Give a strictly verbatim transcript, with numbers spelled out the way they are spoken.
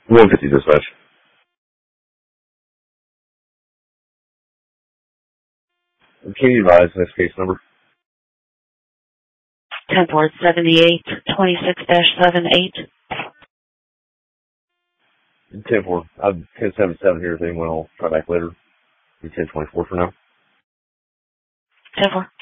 one fifty dispatch. Can you advise next case number? ten four seventy-eight twenty-six dash seven eight. ten four. I'm ten seventy-seven here. If anyone will try back later. ten twenty-four for now. ten four.